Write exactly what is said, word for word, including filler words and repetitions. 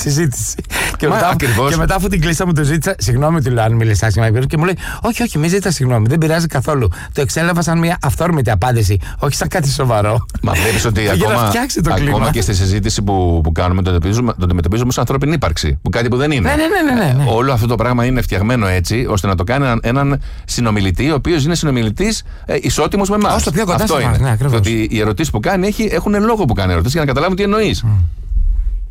συζήτηση. Και, Μα, μετά, και μετά, αφού την κλείσαμε, μου το ζήτησα. Συγγνώμη, του λέω, αν μιλήσει άσχημα. Και μου λέει, όχι, όχι, μη ζητά συγγνώμη. Δεν πειράζει καθόλου. Το εξέλαβα σαν μια αυθόρμητη απάντηση. Όχι σαν κάτι σοβαρό. Μα βλέπει ότι ακόμα, ακόμα και στη συζήτηση που, που κάνουμε το αντιμετωπίζουμε ως ανθρώπινη ύπαρξη. Που κάτι που δεν είναι. Ναι, ναι, ναι, ναι, ναι. Όλο αυτό το πράγμα είναι φτιαγμένο έτσι, ώστε να το κάνει έναν, έναν συνομιλητή, ο οποίος είναι συνομιλητής ε, ισότιμος με εμάς. Αυτό είναι. Ναι, οι ερωτήσεις που κάνει έχει, έχουν λόγο που κάνει ερωτήσεις για να καταλάβουν τι εννοείς. Mm.